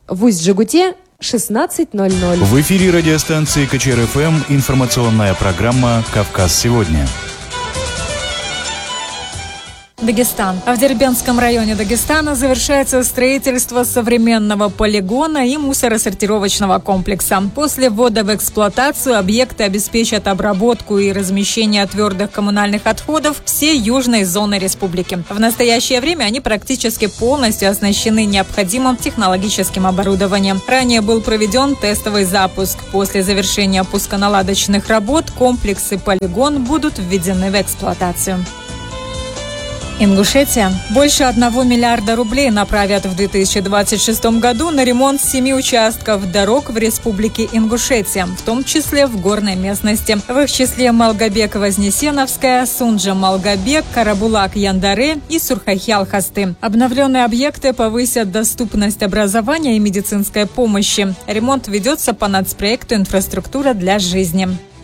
В Усть-Жигуте 16:00. В эфире радиостанции КЧР-ФМ информационная программа «Кавказ сегодня». Дагестан. В Дербентском районе Дагестана завершается строительство современного полигона и мусоросортировочного комплекса. После ввода в эксплуатацию объекты обеспечат обработку и размещение твердых коммунальных отходов всей южной зоны республики. В настоящее время они практически полностью оснащены необходимым технологическим оборудованием. Ранее был проведен тестовый запуск. После завершения пусконаладочных работ комплекс и полигон будут введены в эксплуатацию. Ингушетия. Больше 1 миллиарда рублей направят в 2026 году на ремонт 7 участков дорог в республике Ингушетия, в том числе в горной местности. В их числе Малгобек-Вознесеновская, Сунджа-Малгобек, Карабулак-Яндаре и Сурхахял-Хасты. Обновленные объекты повысят доступность образования и медицинской помощи. Ремонт ведется по нацпроекту «Инфраструктура для жизни».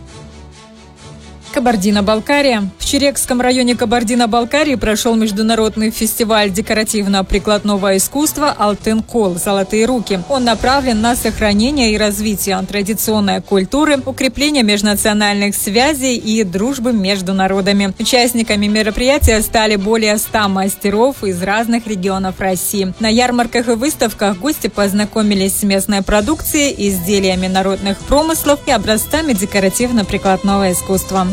Кабардино-Балкария. В Черекском районе Кабардино-Балкарии прошел международный фестиваль декоративно-прикладного искусства «Алтын-Кол» «Золотые руки». Он направлен на сохранение и развитие традиционной культуры, укрепление межнациональных связей и дружбы между народами. Участниками мероприятия стали более 100 мастеров из разных регионов России. На ярмарках и выставках гости познакомились с местной продукцией, изделиями народных промыслов и образцами декоративно-прикладного искусства.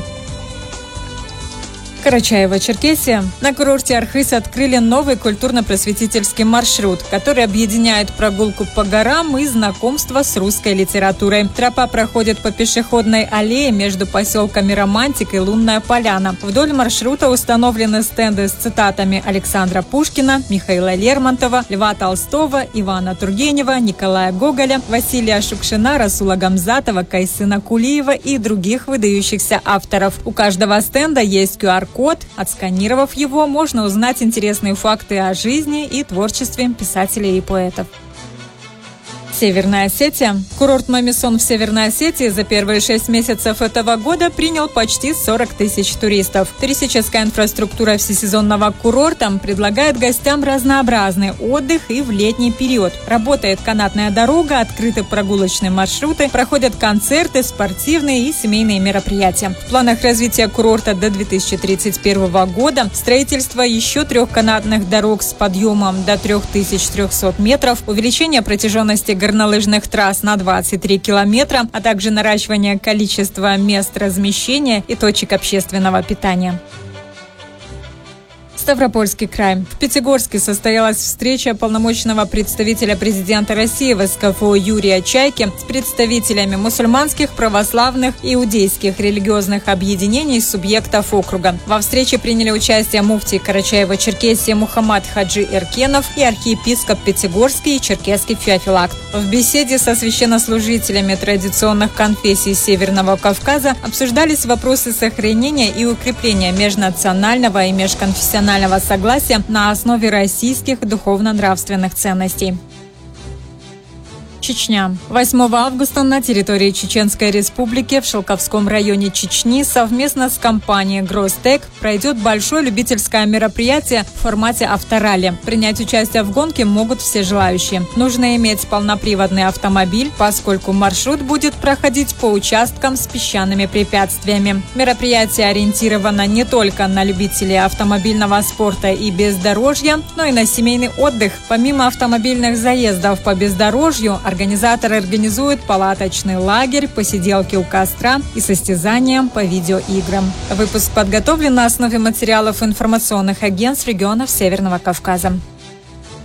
Карачаево-Черкесия. На курорте Архыз открыли новый культурно-просветительский маршрут, который объединяет прогулку по горам и знакомство с русской литературой. Тропа проходит по пешеходной аллее между поселками Романтик и Лунная Поляна. Вдоль маршрута установлены стенды с цитатами Александра Пушкина, Михаила Лермонтова, Льва Толстого, Ивана Тургенева, Николая Гоголя, Василия Шукшина, Расула Гамзатова, Кайсына Кулиева и других выдающихся авторов. У каждого стенда есть QR-код. Отсканировав его, можно узнать интересные факты о жизни и творчестве писателей и поэтов. Северная Осетия. Курорт Мамисон в Северной Осетии за первые 6 месяцев этого года принял почти 40 тысяч туристов. Туристическая инфраструктура всесезонного курорта предлагает гостям разнообразный отдых и в летний период. Работает канатная дорога, открыты прогулочные маршруты, проходят концерты, спортивные и семейные мероприятия. В планах развития курорта до 2031 года строительство еще 3 канатных дорог с подъемом до 3300 метров, увеличение протяженности горнолыжных трасс на 23 километра, а также наращивание количества мест размещения и точек общественного питания. Ставропольский край. В Пятигорске состоялась встреча полномочного представителя президента России в СКФО Юрия Чайки с представителями мусульманских, православных, иудейских религиозных объединений субъектов округа. Во встрече приняли участие муфтий Карачаево-Черкесии Мухаммад Хаджи Эркенов и архиепископ Пятигорский и Черкесский Феофилакт. В беседе со священнослужителями традиционных конфессий Северного Кавказа обсуждались вопросы сохранения и укрепления межнационального и межконфессионального согласия на основе российских духовно-нравственных ценностей. Чечня. 8 августа на территории Чеченской Республики в Шелковском районе Чечни совместно с компанией Гростек пройдет большое любительское мероприятие в формате авторалли. Принять участие в гонке могут все желающие. Нужно иметь полноприводный автомобиль, поскольку маршрут будет проходить по участкам с песчаными препятствиями. Мероприятие ориентировано не только на любителей автомобильного спорта и бездорожья, но и на семейный отдых. Помимо автомобильных заездов по бездорожью, организаторы организуют палаточный лагерь, посиделки у костра и состязания по видеоиграм. Выпуск подготовлен на основе материалов информационных агентств регионов Северного Кавказа.